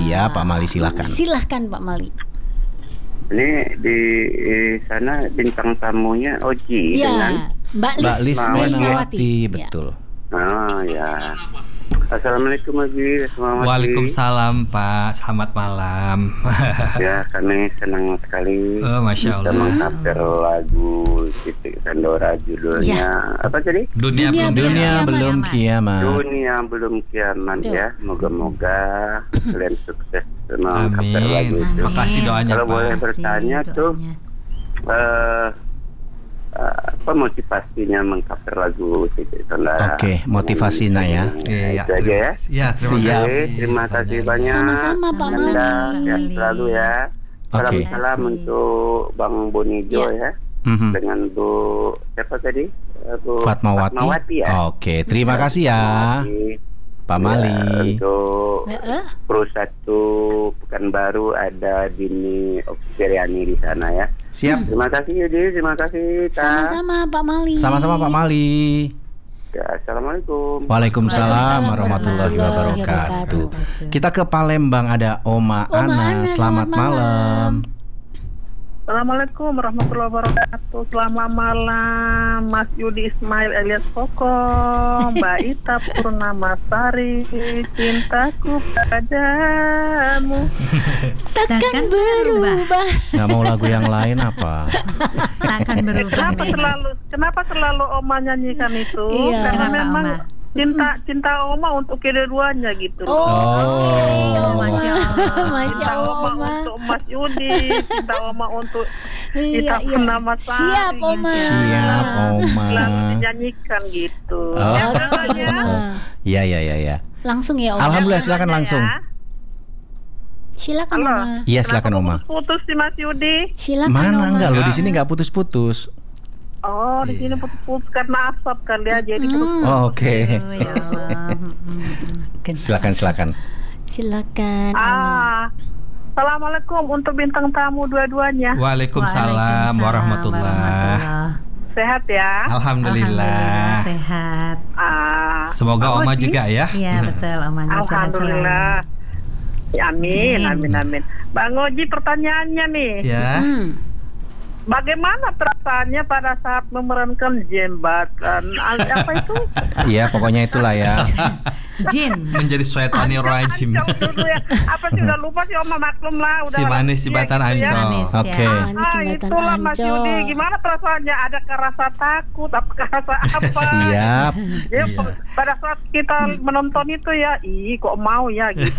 Iya, Pak Mali silahkan. Silahkan Pak Mali. Ini di sana bintang tamunya Oji dengan Mbak Lis Melingawati, betul. Oh ya. Assalamualaikum Oji. Waalaikumsalam Pak, selamat malam. Ya, kami senang sekali. Masya Allah. Mengcover lagu Titik Sandora judulnya apa tadi? Dunia belum kiamat. Dunia belum kiamat ya. Moga-moga kalian sukses mengcover lagu itu. Makasih doanya Kalau Pak. boleh bertanya tuh apa motivasinya mengcover lagu Titik Sandora? Oke, motivasinya ya. Itu aja ya. Ya, Terima kasih banyak. Sama-sama Pak Mali. Sehat selalu ya. Salam untuk Bang Bonijo ya. Dengan Bu siapa tadi? Bu Fatmawati ya. Oke, terima kasih ya Pak Mali. Untuk Pro 1 Pekanbaru ada Dini Oksiriani di sana ya. Siap. Terima kasih Yudi, terima kasih Ta. Sama-sama Pak Mali. Sama-sama Pak Mali. Ya, Assalamualaikum. Waalaikumsalam warahmatullahi wabarakatuh. Kita ke Palembang, ada Oma Ana. Selamat malam. Assalamualaikum warahmatullahi wabarakatuh. Selamat malam Mas Yudi Ismail alias Koko, Mbak Ita Purnamasari, cintaku padamu takkan berubah. Nggak mau lagu yang lain apa? Takkan berubah. Kenapa selalu Oma nyanyikan itu? Iya. Karena Kenapa, memang Oma? cinta Oma untuk kedua-duanya gitu. Masya Allah. Cinta Oma untuk Mas Yudi, cinta Oma untuk Ita Purnamasari. Siap Oma. Siap Oma. Lalu dinyanyikan gitu. Iya. Langsung ya Oma. Alhamdulillah, silakan langsung. Silakan Halo. Oma. Iya, silakan Oma. Putus sih Mas Yudi. Silakan Mana Oma. enggak, lo di sini nggak putus-putus. Oh, di sini putus-putus karena asap kali ya, jadi putus. Oh, oke. Ya Allah. Silakan. Silakan Oma. Assalamualaikum untuk bintang tamu dua-duanya. Waalaikumsalam warahmatullah. Sehat ya? Alhamdulillah. Sehat. Semoga Oma juga ya. Iya betul, Omanya sehat selalu. Alhamdulillah. Ya, amin. Bang Oji, pertanyaannya nih. Ya. Bagaimana perasaannya pada saat memerankan jembatan? Apa itu? Iya, pokoknya itulah ya. Jin. Menjadi syaitanir rajim. Dulu ya. Apa sih, udah lupa sih Oma, maklum lah. Si manis jembatan Ancol. Oke. Itulah Mas Yudi. Gimana perasaannya? Adakah rasa takut? Apakah rasa apa? Siap. Ya, pada saat kita menonton itu ya, kok mau ya gitu.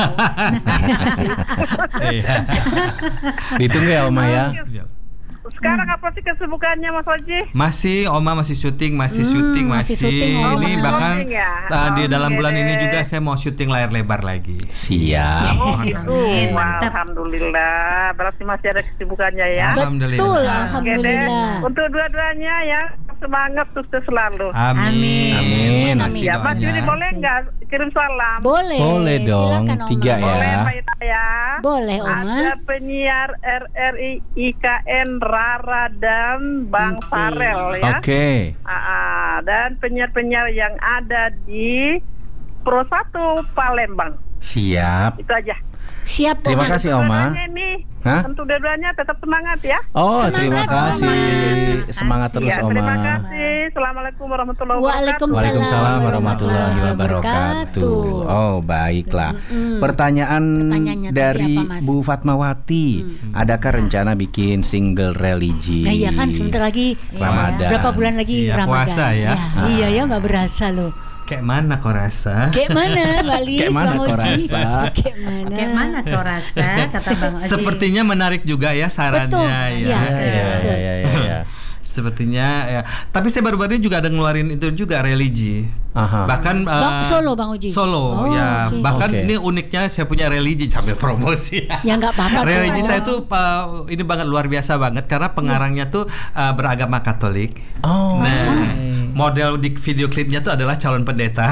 Ditunggu ya Oma ya. Sekarang apa sih kesibukannya Mas Oji? Oma masih syuting. Masih syuting, Oma. Ini bahkan di dalam Oke bulan ini deh. juga saya mau syuting layar lebar lagi. Siap. Oh gitu. Mantap. Alhamdulillah. Berarti masih ada kesibukannya ya. Alhamdulillah. Betul, Oke deh. alhamdulillah. Untuk dua-duanya ya, semangat sukses selalu. Amin. Masih Ya, Mas Yudi doanya. boleh nggak kirim salam? Boleh dong, Silakan, Oma. 3 Boleh ya. Mbak Ita ya. Boleh Oma. Ada penyiar RRI IKN Rara dan Bang Oke. Farel ya. Oke. Dan penyiar-penyiar yang ada di Pro 1 Palembang. Siap. Itu aja. Siap Terima Oma. kasih Oma. Dua-duanya nih, Hah? tentu dua-duanya tetap semangat ya. Oh, Semangat, terima kasih. Oma. Semangat terus Ya, Oma. terima kasih. Assalamualaikum warahmatullahi wabarakatuh. Waalaikumsalam warahmatullahi wabarakatuh. Oh, baiklah. Pertanyaannya tadi dari apa, Mas? Bu Fatmawati, adakah rencana bikin single religi? Nah, iya kan sebentar lagi Ramadan. berapa bulan lagi Iya, Ramadan. puasa ya. Iya ya, nggak berasa loh. Kayak mana kau rasa? Kayak mana Mbak Lis, Kayak mana Bang kau Oji? rasa? Kayak mana? Kayak mana kau rasa, kata Bang Oji. Sepertinya menarik juga ya sarannya Betul. ya. Iya. Ya. Sepertinya ya. Tapi saya baru-baru ini juga ada ngeluarin itu juga religi. Aha. Bahkan Solo Bang Oji. Solo Oh, ya. oke. Bahkan Oke. ini uniknya saya punya religi sambil promosi. Ya nggak apa-apa. Religi kok. saya tuh ini banget luar biasa banget karena pengarangnya tuh beragama Katolik. Oh. Nah, model di video klipnya tuh adalah calon pendeta.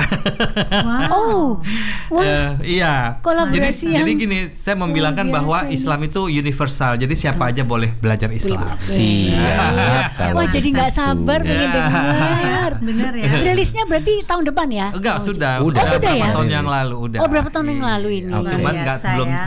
Oh. Wah. Iya. Kolaborasi Jadi yang gini, saya membilangkan luar bahwa biasa ini. Islam itu universal. Jadi siapa aja boleh belajar Islam. Siap. Wah, jadi nggak begitu. sabar pengen dengar. Bener ya. Rilisnya berarti tahun depan ya? Enggak, Bang Oji? sudah. Udah. Oh, sudah berapa ya? tahun yang lalu udah. Oh, berapa tahun yang lalu ini? Oke. Cuman Luar nggak biasa belum ya.